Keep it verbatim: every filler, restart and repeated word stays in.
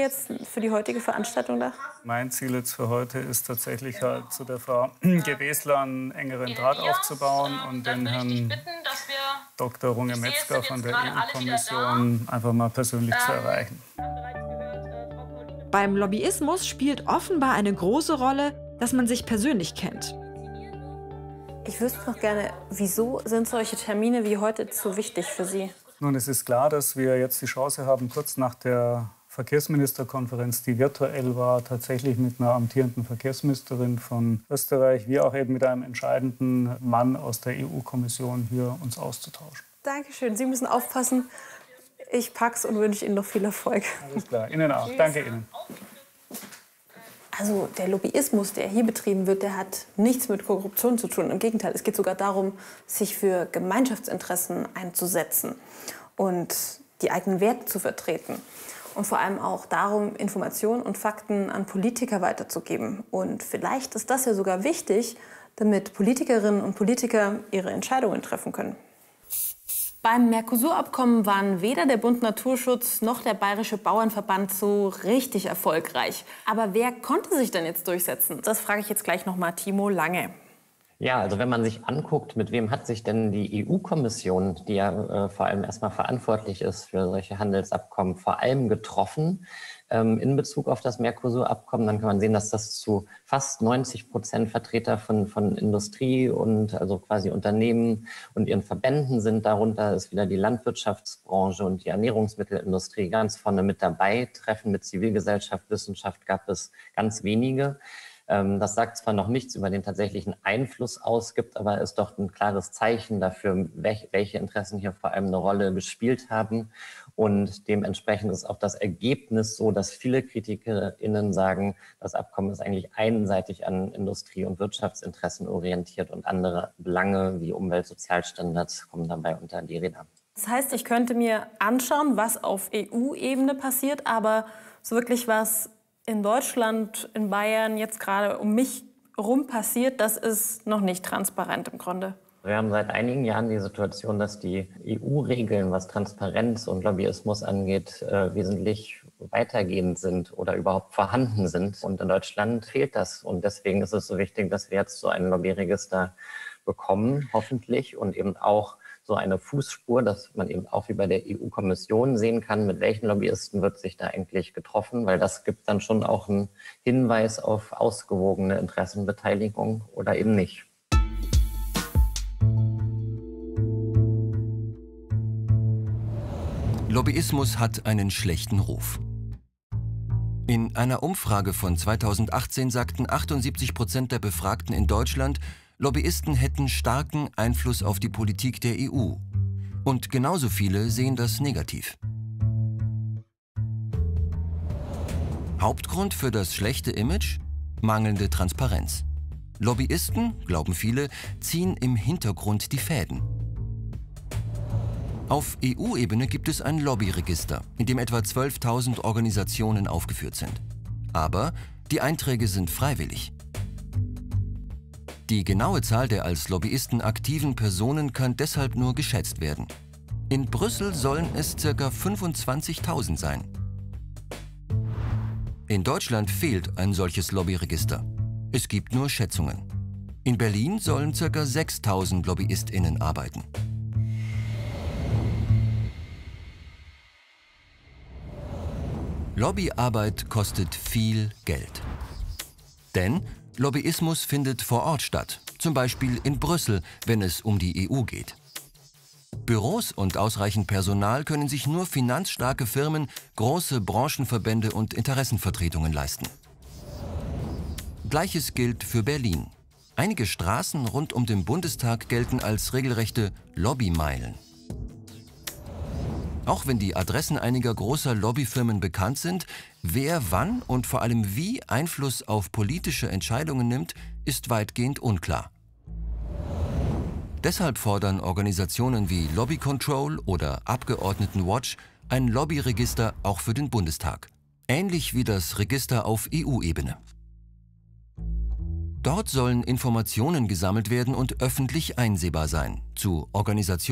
jetzt für die heutige Veranstaltung da? Mein Ziel jetzt für heute ist tatsächlich halt zu der Frau Gewesler einen engeren Draht aufzubauen und den Herrn Doktor Runge-Metzger von der E U-Kommission einfach mal persönlich zu erreichen. Beim Lobbyismus spielt offenbar eine große Rolle, dass man sich persönlich kennt. Ich wüsste noch gerne, wieso sind solche Termine wie heute so wichtig für Sie? Nun, es ist klar, dass wir jetzt die Chance haben, kurz nach der Verkehrsministerkonferenz, die virtuell war, tatsächlich mit einer amtierenden Verkehrsministerin von Österreich, wie auch eben mit einem entscheidenden Mann aus der E U-Kommission hier uns auszutauschen. Dankeschön. Sie müssen aufpassen. Ich pack's und wünsche Ihnen noch viel Erfolg. Alles klar. Ihnen auch. Danke Ihnen. Also der Lobbyismus, der hier betrieben wird, der hat nichts mit Korruption zu tun. Im Gegenteil, es geht sogar darum, sich für Gemeinschaftsinteressen einzusetzen und die eigenen Werte zu vertreten. Und vor allem auch darum, Informationen und Fakten an Politiker weiterzugeben. Und vielleicht ist das ja sogar wichtig, damit Politikerinnen und Politiker ihre Entscheidungen treffen können. Beim Mercosur-Abkommen waren weder der Bund Naturschutz noch der Bayerische Bauernverband so richtig erfolgreich. Aber wer konnte sich denn jetzt durchsetzen? Das frage ich jetzt gleich noch mal Timo Lange. Ja, also wenn man sich anguckt, mit wem hat sich denn die E U-Kommission, die ja äh, vor allem erstmal verantwortlich ist für solche Handelsabkommen, vor allem getroffen ähm, in Bezug auf das Mercosur-Abkommen, dann kann man sehen, dass das zu fast neunzig Prozent Vertreter von, von Industrie und also quasi Unternehmen und ihren Verbänden sind. Darunter ist wieder die Landwirtschaftsbranche und die Ernährungsmittelindustrie ganz vorne mit dabei. Treffen mit Zivilgesellschaft, Wissenschaft gab es ganz wenige. Das sagt zwar noch nichts über den tatsächlichen Einfluss aus, gibt aber ist doch ein klares Zeichen dafür, welche Interessen hier vor allem eine Rolle gespielt haben. Und dementsprechend ist auch das Ergebnis so, dass viele KritikerInnen sagen, das Abkommen ist eigentlich einseitig an Industrie- und Wirtschaftsinteressen orientiert und andere Belange wie Umwelt-, Sozialstandards kommen dabei unter die Räder. Das heißt, ich könnte mir anschauen, was auf E U-Ebene passiert, aber so wirklich was in Deutschland, in Bayern, jetzt gerade um mich herum passiert, das ist noch nicht transparent im Grunde. Wir haben seit einigen Jahren die Situation, dass die E U-Regeln, was Transparenz und Lobbyismus angeht, äh, wesentlich weitergehend sind oder überhaupt vorhanden sind. Und in Deutschland fehlt das. Und deswegen ist es so wichtig, dass wir jetzt so ein Lobbyregister bekommen, hoffentlich, und eben auch so eine Fußspur, dass man eben auch wie bei der E U-Kommission sehen kann, mit welchen Lobbyisten wird sich da eigentlich getroffen, weil das gibt dann schon auch einen Hinweis auf ausgewogene Interessenbeteiligung oder eben nicht. Lobbyismus hat einen schlechten Ruf. In einer Umfrage von zweitausendachtzehn sagten achtundsiebzig Prozent der Befragten in Deutschland, Lobbyisten hätten starken Einfluss auf die Politik der E U. Und genauso viele sehen das negativ. Hauptgrund für das schlechte Image? Mangelnde Transparenz. Lobbyisten, glauben viele, ziehen im Hintergrund die Fäden. Auf E U-Ebene gibt es ein Lobbyregister, in dem etwa zwölftausend Organisationen aufgeführt sind. Aber die Einträge sind freiwillig. Die genaue Zahl der als Lobbyisten aktiven Personen kann deshalb nur geschätzt werden. In Brüssel sollen es ca. fünfundzwanzigtausend sein. In Deutschland fehlt ein solches Lobbyregister. Es gibt nur Schätzungen. In Berlin sollen ca. sechstausend LobbyistInnen arbeiten. Lobbyarbeit kostet viel Geld. Denn Lobbyismus findet vor Ort statt, zum Beispiel in Brüssel, wenn es um die E U geht. Büros und ausreichend Personal können sich nur finanzstarke Firmen, große Branchenverbände und Interessenvertretungen leisten. Gleiches gilt für Berlin. Einige Straßen rund um den Bundestag gelten als regelrechte Lobbymeilen. Auch wenn die Adressen einiger großer Lobbyfirmen bekannt sind, wer wann und vor allem wie Einfluss auf politische Entscheidungen nimmt, ist weitgehend unklar. Deshalb fordern Organisationen wie Lobby Control oder Abgeordnetenwatch ein Lobbyregister auch für den Bundestag. Ähnlich wie das Register auf E U-Ebene. Dort sollen Informationen gesammelt werden und öffentlich einsehbar sein zu Organisationen